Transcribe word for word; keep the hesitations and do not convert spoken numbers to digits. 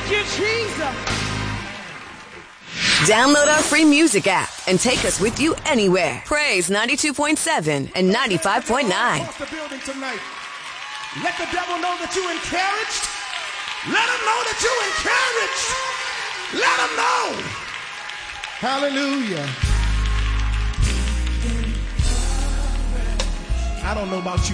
Thank you, Jesus. Download our free music app and take us with you anywhere. Praise ninety-two point seven and ninety-five point nine. Across the building tonight. Let the devil know that you're encouraged. Let him know that you're encouraged. Let him know. Hallelujah. I don't know about you.